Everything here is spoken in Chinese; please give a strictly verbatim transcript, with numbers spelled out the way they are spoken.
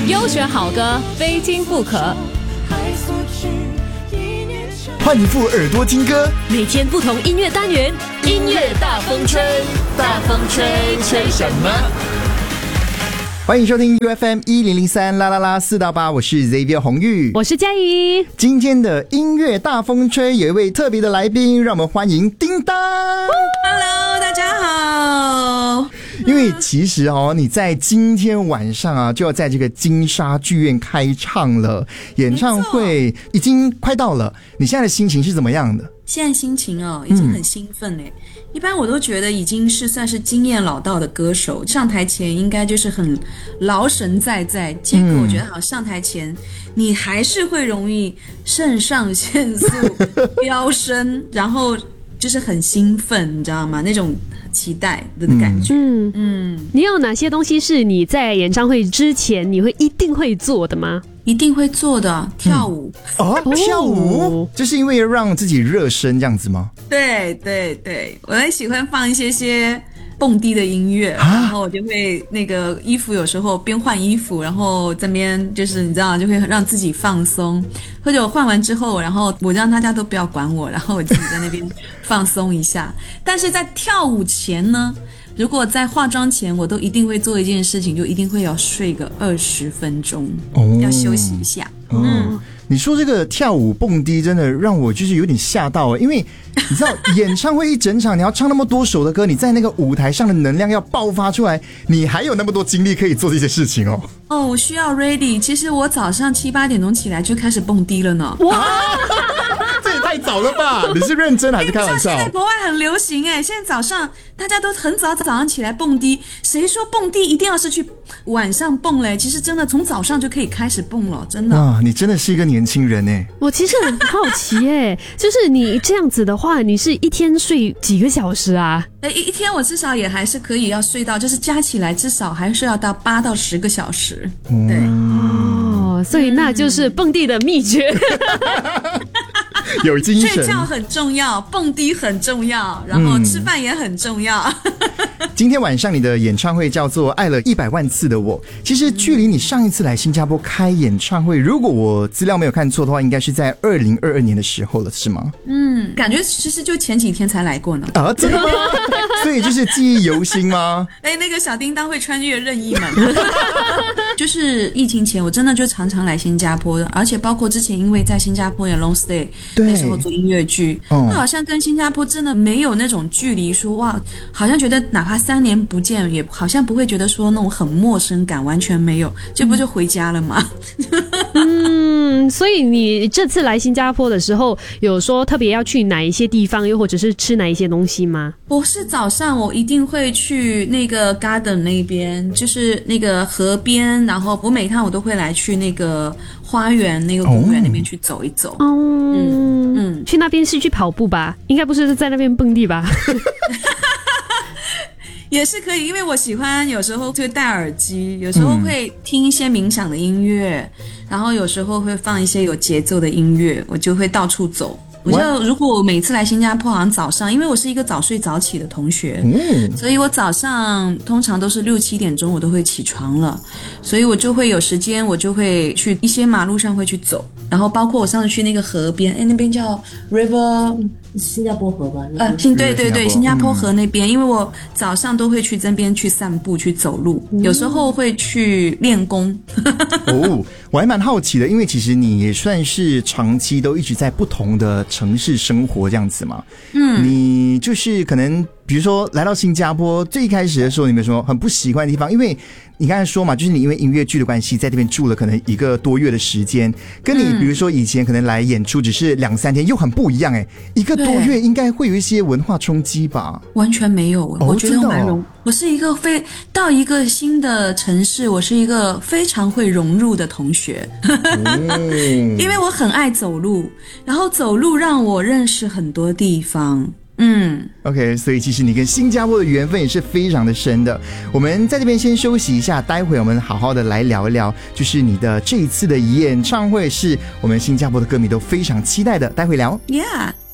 优选好歌，非听不可。 换一副耳朵听歌， 每天不同音乐单元，音乐大风吹，大风吹，吹什么？ 欢迎收听 U F M 一零零三啦啦啦四到八，我是 Xavier 洪玉， 我是嘉怡。 今天的音乐大风吹有一位特别的来宾，让我们欢迎叮当。 Hello， 大家好。 因为其实哦，你在今天晚上啊，就要在这个金沙剧院开唱了，演唱会已经快到了，你现在的心情是怎么样的？ 现在心情哦，已经很兴奋嘞、嗯。一般我都觉得已经是算是经验老道的歌手，上台前应该就是很劳神在在。结果我觉得好，上台前你还是会容易肾上腺素飙升，然后就是很兴奋，你知道吗？那种期待的感觉。嗯嗯，你有哪些东西是你在演唱会之前你会一定会做的吗？ 一定会做的，跳舞。 嗯、哦，跳舞，就是因为让自己热身这样子吗？ 对对对，我很喜欢放一些些蹦迪的音乐，然后我就会那个衣服有时候边换衣服，然后这边就是你知道就会让自己放松，或者我换完之后，然后我让大家都不要管我，然后我自己在那边放松一下。但是在跳舞前呢，如果在化妆前，我都一定会做一件事情，就一定会要睡个二十分钟、哦，要休息一下。 哦、嗯，你说这个跳舞蹦迪真的让我就是有点吓到，因为你知道演唱会一整场你要唱那么多首的歌，你在那个舞台上的能量要爆发出来，你还有那么多精力可以做这些事情哦。 哦，我需要 ready。其实我早上七八点钟起来就开始蹦迪了呢。哇！ 这也太早了吧？你是认真还是开玩笑？ 现在国外很流行哎，现在早上大家都很早早上起来蹦迪。谁说蹦迪一定要是去晚上蹦嘞？其实真的从早上就可以开始蹦了，真的。 哇，你真的是一个年轻人哎！ 我其实很好奇哎，就是你这样子的话，你是一天睡几个小时啊？ 一一天我至少也还是可以要睡到，就是加起来至少还是要到八到十个小时。对哦，所以那就是蹦迪的秘诀。 有精神， 睡觉很重要，蹦迪很重要，然后吃饭也很重要。嗯、 今天晚上你的演唱会叫做《爱了一百万次的我》，其实距离你上一次来新加坡开演唱会，如果我资料没有看错的话，应该是在二零二二年的时候了，是吗？ 嗯，感觉其实就前几天才来过呢。 啊，真的吗？所以就是记忆犹新吗？ 哎，那个小叮当会穿越任意门。就是疫情前，我真的就常常来新加坡的，而且包括之前因为在新加坡有 long stay。那时候做音乐剧，嗯、那好像跟新加坡真的没有那种距离说，说哇，好像觉得哪怕三年不见，也好像不会觉得说那种很陌生感，完全没有，这不就回家了吗？ 嗯，所以你这次来新加坡的时候，有说特别要去哪一些地方，又或者是吃哪一些东西吗？ 我是早上我一定会去那个 garden 那边，就是那个河边，然后我每趟我都会来去那个花园那个公园那边去走一走。哦， 嗯嗯，去那边是去跑步吧？应该不是在那边蹦迪吧？ 也是可以，因为我喜欢有时候就戴耳机，有时候会听一些冥想的音乐，嗯、然后有时候会放一些有节奏的音乐，我就会到处走。我就如果我每次来新加坡，好像早上，因为我是一个早睡早起的同学，嗯、所以我早上通常都是六七点钟我都会起床了，所以我就会有时间，我就会去一些马路上会去走，然后包括我上次去那个河边，哎，那边叫 River。 新加坡河吧？ 呃，对对对，新加坡河那边，嗯、因为我早上都会去这边去散步、去走路，嗯、有时候会去练功。 哦，我还蛮好奇的，因为其实你也算是长期都一直在不同的城市生活这样子嘛。嗯，你就是可能比如说来到新加坡，最一开始的时候，你有没有说很不习惯的地方？因为你刚才说嘛，就是你因为音乐剧的关系，在这边住了可能一个多月的时间，跟你比如说以前可能来演出只是两三天，又很不一样哎。一个多月应该会有一些文化冲击吧？ 完全没有，哦、我觉得蛮融。我是一个非到一个新的城市，我是一个非常会融入的同学，嗯、因为我很爱走路，然后走路让我认识很多地方。嗯 ，OK， 所以其实你跟新加坡的缘分也是非常的深的。我们在这边先休息一下，待会我们好好的来聊一聊，就是你的这一次的演唱会，是我们新加坡的歌迷都非常期待的。待会聊 ，Yeah。